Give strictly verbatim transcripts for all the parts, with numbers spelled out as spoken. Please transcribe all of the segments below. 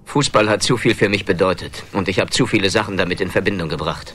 Fußball hat zu viel für mich bedeutet und ich habe zu viele Sachen damit in Verbindung gebracht.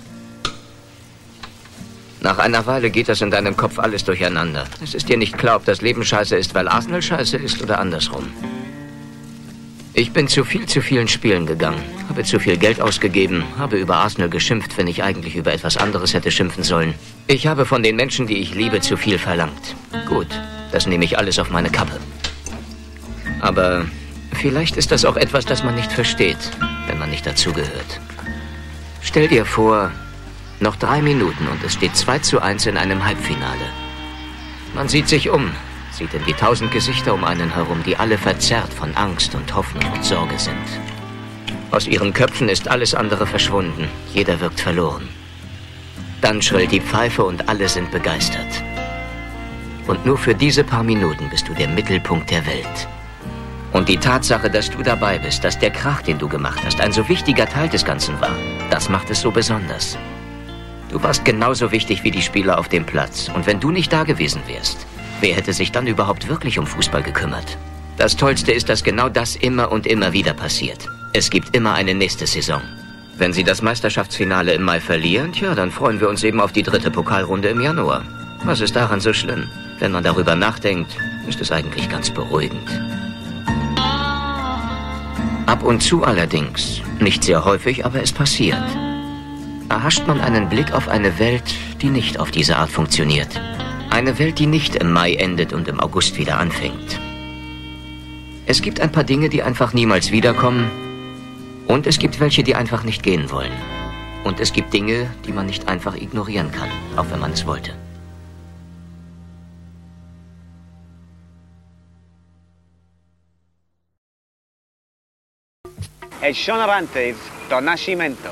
Nach einer Weile geht das in deinem Kopf alles durcheinander. Es ist dir nicht klar, ob das Leben scheiße ist, weil Arsenal scheiße ist oder andersrum. Ich bin zu viel zu vielen Spielen gegangen, habe zu viel Geld ausgegeben, habe über Arsenal geschimpft, wenn ich eigentlich über etwas anderes hätte schimpfen sollen. Ich habe von den Menschen, die ich liebe, zu viel verlangt. Gut, das nehme ich alles auf meine Kappe. Aber vielleicht ist das auch etwas, das man nicht versteht, wenn man nicht dazugehört. Stell dir vor, noch drei Minuten und es steht zwei zu eins in einem Halbfinale. Man sieht sich um. Sieht in die tausend Gesichter um einen herum, die alle verzerrt von Angst und Hoffnung und Sorge sind. Aus ihren Köpfen ist alles andere verschwunden. Jeder wirkt verloren. Dann schrillt die Pfeife und alle sind begeistert. Und nur für diese paar Minuten bist du der Mittelpunkt der Welt. Und die Tatsache, dass du dabei bist, dass der Krach, den du gemacht hast, ein so wichtiger Teil des Ganzen war, das macht es so besonders. Du warst genauso wichtig wie die Spieler auf dem Platz. Und wenn du nicht da gewesen wärst, wer hätte sich dann überhaupt wirklich um Fußball gekümmert? Das Tollste ist, dass genau das immer und immer wieder passiert. Es gibt immer eine nächste Saison. Wenn sie das Meisterschaftsfinale im Mai verlieren, tja, dann freuen wir uns eben auf die dritte Pokalrunde im Januar. Was ist daran so schlimm? Wenn man darüber nachdenkt, ist es eigentlich ganz beruhigend. Ab und zu allerdings, nicht sehr häufig, aber es passiert, erhascht man einen Blick auf eine Welt, die nicht auf diese Art funktioniert. Eine Welt, die nicht im Mai endet und im August wieder anfängt. Es gibt ein paar Dinge, die einfach niemals wiederkommen. Und es gibt welche, die einfach nicht gehen wollen. Und es gibt Dinge, die man nicht einfach ignorieren kann, auch wenn man es wollte. El Sean Arantes do Nascimento,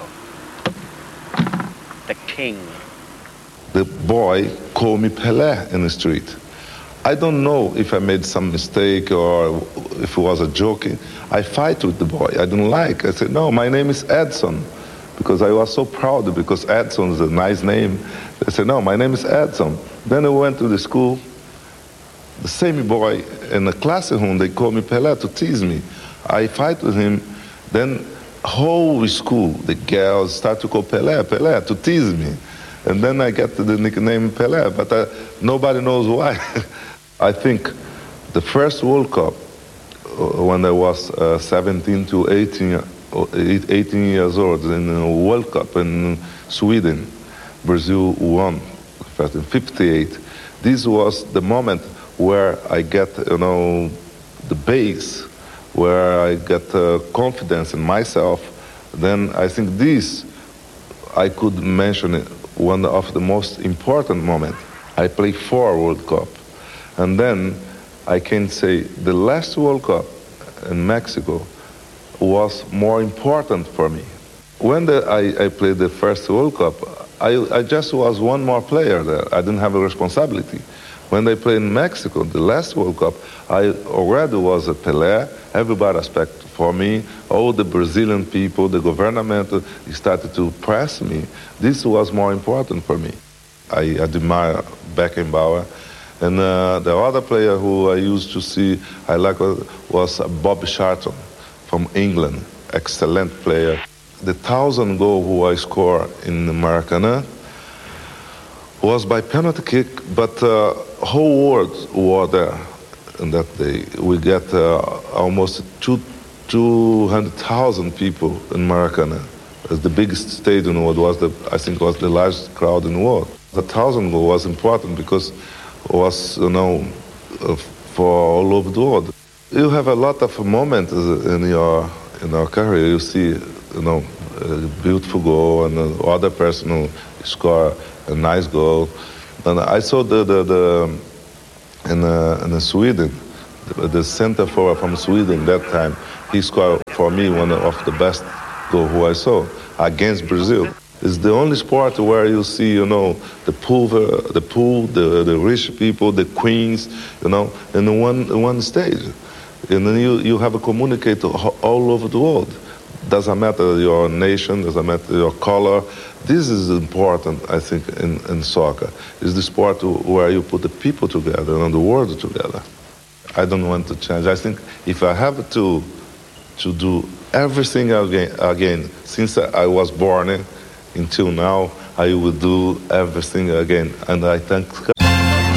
the king. The boy called me Pelé in the street. I don't know if I made some mistake or if it was a joke. I fight with the boy. I don't like. I said, no, my name is Edson, because I was so proud because Edson is a nice name. I said, no, my name is Edson. Then I went to the school. The same boy in the classroom, they call me Pelé to tease me. I fight with him. Then whole school, the girls start to call Pelé, Pelé to tease me. And then I get the nickname Pelé, but uh, nobody knows why. I think the first World Cup, uh, when I was uh, seventeen to eighteen, eighteen years old, in the World Cup in Sweden, Brazil won in fifty-eight. This was the moment where I get, you know, the base, where I get uh, confidence in myself. Then I think this, I could mention it, one of the most important moments. I played four World Cup. And then I can say the last World Cup in Mexico was more important for me. When the, I, I played the first World Cup, I, I just was one more player there. I didn't have a responsibility. When I played in Mexico, the last World Cup, I already was a Pelé. Everybody expected for me. All the Brazilian people, the government started to press me. This was more important for me. I admire Beckenbauer. And uh, the other player who I used to see, I like, was Bob Charlton from England. Excellent player. The thousand goal who I scored in the Maracanã was by penalty kick, but uh, whole world were there. And that day we get uh, almost two, two hundred thousand people in Maracanã. It's the biggest stadium in the world. Was the, I think it was the largest crowd in the world. The thousand goal was important because it was, you know, uh, for all over the world. You have a lot of moments in your in your career. You see, you know, a beautiful goal and the other person who score a nice goal. And I saw the the, the in uh, in Sweden, the, the center forward from Sweden that time. He scored for me one of the best goal who I saw against Brazil. It's the only sport where you see, you know, the poor, the poor, the the rich people, the queens, you know, in one in one stage, and then you you have a communicator all over the world. Doesn't matter your nation, doesn't matter your color. This is important, I think, in, in soccer. It's the sport where you put the people together and the world together. I don't want to change. I think if I have to to do everything again. Again, since I was born until now, I will do everything again, and I thank God.